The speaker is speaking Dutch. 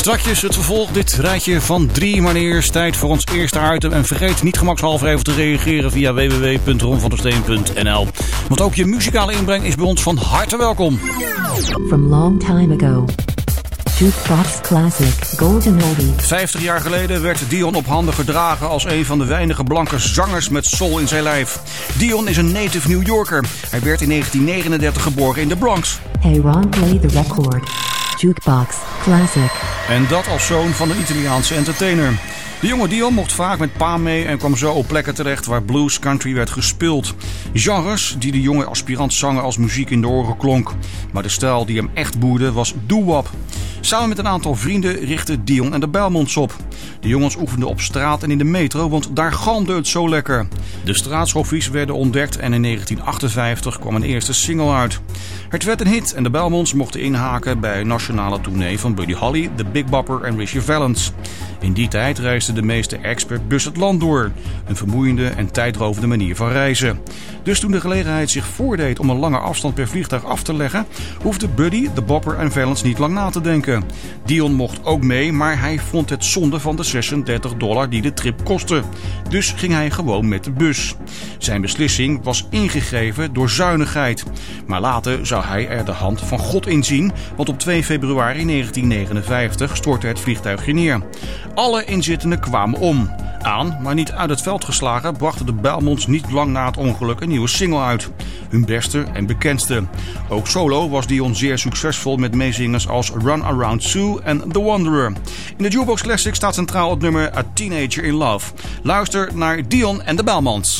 Strakjes het vervolg, dit rijtje van 3, maar eerst tijd voor ons eerste item. En vergeet niet gemakshalve even te reageren via www.ronvandersteen.nl. Want ook je muzikale inbreng is bij ons van harte welkom. From long time ago. Jukebox Classic Golden Oldie. 50 jaar geleden werd Dion op handen gedragen als een van de weinige blanke zangers met soul in zijn lijf. Dion is een native New Yorker. Hij werd in 1939 geboren in de Bronx. Hey Ron, play the record. Jukebox Classic. En dat als zoon van een Italiaanse entertainer. De jonge Dion mocht vaak met pa mee en kwam zo op plekken terecht waar blues country werd gespeeld. Genres die de jonge aspirant zanger als muziek in de oren klonk. Maar de stijl die hem echt boeide was doo-wop. Samen met een aantal vrienden richtten Dion en de Belmonts op. De jongens oefenden op straat en in de metro, want daar galmde het zo lekker. De straatschoffies werden ontdekt en in 1958 kwam een eerste single uit. Het werd een hit en de Belmonts mochten inhaken bij een nationale tournee van Buddy Holly, The Big Bopper en Richie Valens. In die tijd reisden de meeste expert-bus het land door. Een vermoeiende en tijdrovende manier van reizen. Dus toen de gelegenheid zich voordeed om een lange afstand per vliegtuig af te leggen, hoefde Buddy, de Bopper en Valens niet lang na te denken. Dion mocht ook mee, maar hij vond het zonde van de $36 die de trip kostte. Dus ging hij gewoon met de bus. Zijn beslissing was ingegeven door zuinigheid. Maar later zou hij er de hand van God in zien, want op 2 februari 1959 stortte het vliegtuigje neer. Alle inzittenden kwamen om. Aan, maar niet uit het veld geslagen, brachten de Belmonts niet lang na het ongeluk een nieuwe single uit. Hun beste en bekendste. Ook solo was Dion zeer succesvol met meezingers als Run Around Sue en The Wanderer. In de Jukebox Classic staat centraal het nummer A Teenager in Love. Luister naar Dion en de Belmonts.